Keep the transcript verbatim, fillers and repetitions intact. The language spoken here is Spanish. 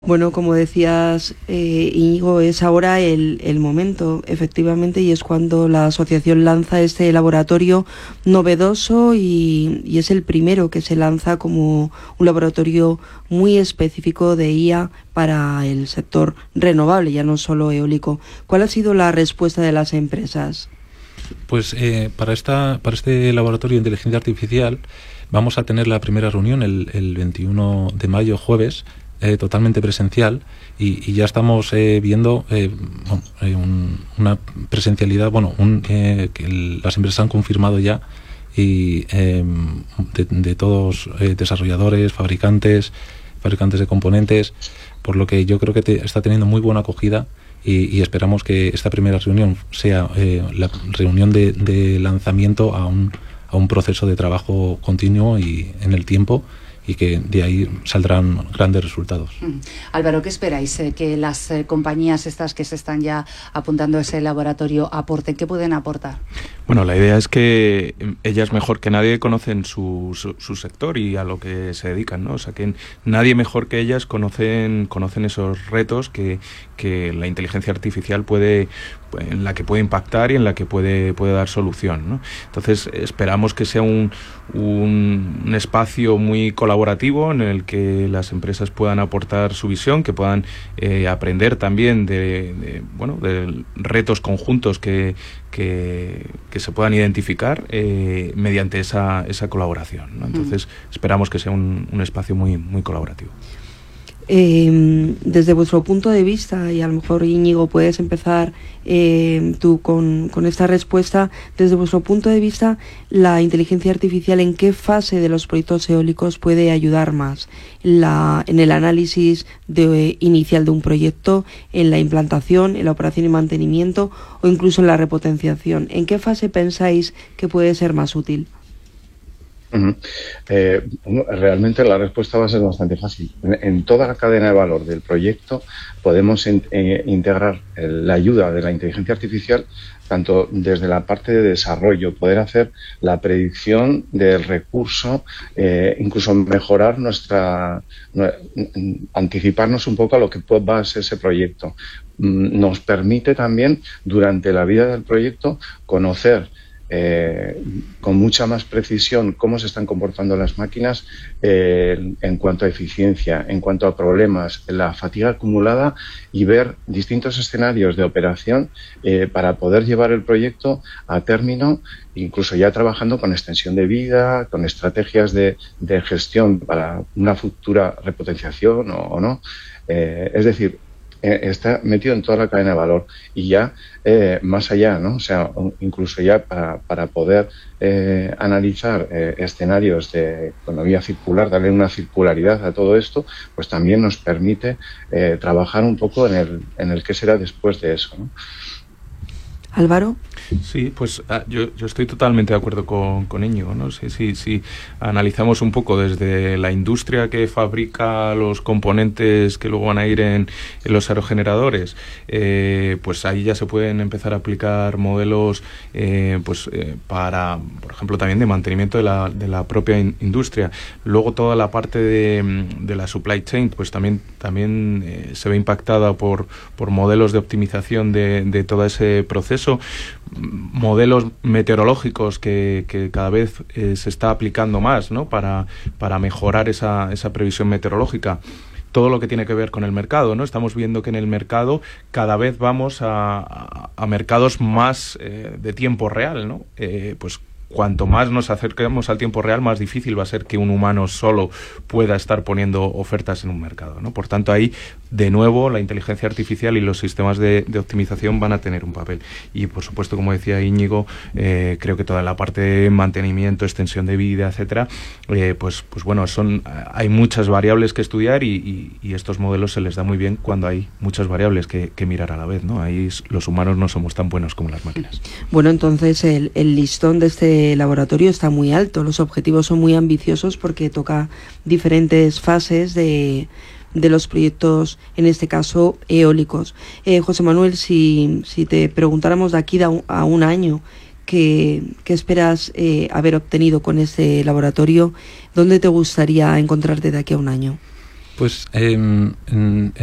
Bueno, como decías, eh, Íñigo, es ahora el, el momento, efectivamente, y es cuando la asociación lanza este laboratorio novedoso y, y es el primero que se lanza como un laboratorio muy específico de I A para el sector renovable, ya no solo eólico. ¿Cuál ha sido la respuesta de las empresas? Pues eh, para, esta, para este laboratorio de inteligencia artificial vamos a tener la primera reunión el, el veintiuno de mayo, jueves, Eh, totalmente presencial y, y ya estamos eh, viendo eh, bueno, eh, un, una presencialidad, bueno, un, eh, que el, las empresas han confirmado ya y eh, de, de todos eh, desarrolladores, fabricantes, fabricantes de componentes, por lo que yo creo que te, está teniendo muy buena acogida y, y esperamos que esta primera reunión sea eh, la reunión de, de lanzamiento a un, a un proceso de trabajo continuo y en el tiempo, y que de ahí saldrán grandes resultados. Mm. Álvaro, ¿qué esperáis? Eh, que las eh, compañías estas que se están ya apuntando a ese laboratorio aporten. ¿Qué pueden aportar? Bueno, la idea es que ellas mejor que nadie conocen su, su, su sector y a lo que se dedican, ¿no? O sea, que nadie mejor que ellas conocen, conocen esos retos que, que la inteligencia artificial puede, en la que puede impactar y en la que puede, puede dar solución, ¿no? Entonces esperamos que sea un, un, un espacio muy colaborativo en el que las empresas puedan aportar su visión, que puedan eh, aprender también de, de, bueno, de retos conjuntos que, que, que se puedan identificar eh, mediante esa, esa colaboración, ¿no? Entonces mm. esperamos que sea un, un espacio muy, muy colaborativo. Eh, desde vuestro punto de vista, y a lo mejor Íñigo puedes empezar eh, tú con, con esta respuesta, desde vuestro punto de vista, la inteligencia artificial, ¿en qué fase de los proyectos eólicos puede ayudar más? La, ¿En el análisis de, inicial de un proyecto, en la implantación, en la operación y mantenimiento o incluso en la repotenciación? ¿En qué fase pensáis que puede ser más útil? Uh-huh. Eh, realmente la respuesta va a ser bastante fácil. En, en toda la cadena de valor del proyecto podemos in, eh, integrar el, la ayuda de la inteligencia artificial tanto desde la parte de desarrollo, poder hacer la predicción del recurso, eh, incluso mejorar nuestra, no, anticiparnos un poco a lo que va a ser ese proyecto. Nos permite también durante la vida del proyecto conocer Eh, con mucha más precisión cómo se están comportando las máquinas eh, en cuanto a eficiencia, en cuanto a problemas, la fatiga acumulada y ver distintos escenarios de operación eh, para poder llevar el proyecto a término, incluso ya trabajando con extensión de vida, con estrategias de, de gestión para una futura repotenciación o, o no. Eh, es decir, está metido en toda la cadena de valor y ya eh, más allá, ¿no? O sea, incluso ya para, para poder eh, analizar eh, escenarios de economía circular, darle una circularidad a todo esto, pues también nos permite eh, trabajar un poco en el, en el qué será después de eso, ¿no? Álvaro. Sí, pues ah, yo, yo estoy totalmente de acuerdo con, con Íñigo, ¿no? Si sí, sí, sí, analizamos un poco desde la industria que fabrica los componentes que luego van a ir en, en los aerogeneradores, eh, pues ahí ya se pueden empezar a aplicar modelos eh, pues eh, para, por ejemplo, también de mantenimiento de la, de la propia in, industria. Luego toda la parte de, de la supply chain, pues también, también eh, se ve impactada por, por modelos de optimización de, de todo ese proceso. Modelos meteorológicos que, que cada vez eh, se está aplicando más, ¿no? para, para mejorar esa, esa previsión meteorológica. Todo lo que tiene que ver con el mercado, ¿no? Estamos viendo que en el mercado cada vez vamos a, a, a mercados más eh, de tiempo real, ¿no? Eh, pues cuanto más nos acerquemos al tiempo real, más difícil va a ser que un humano solo pueda estar poniendo ofertas en un mercado, ¿no? Por tanto, ahí, de nuevo, la inteligencia artificial y los sistemas de, de optimización van a tener un papel. Y, por supuesto, como decía Íñigo, eh, creo que toda la parte de mantenimiento, extensión de vida, etcétera, eh, pues, pues bueno, son hay muchas variables que estudiar y, y, y estos modelos se les da muy bien cuando hay muchas variables que, que mirar a la vez, ¿no? Ahí los humanos no somos tan buenos como las máquinas. Bueno, entonces el, el listón de este laboratorio está muy alto, los objetivos son muy ambiciosos porque toca diferentes fases de, de los proyectos, en este caso eólicos. Eh, José Manuel, si, si te preguntáramos de aquí a un, a un año, ¿qué, qué esperas eh, haber obtenido con este laboratorio? ¿Dónde te gustaría encontrarte de aquí a un año? Pues eh, en,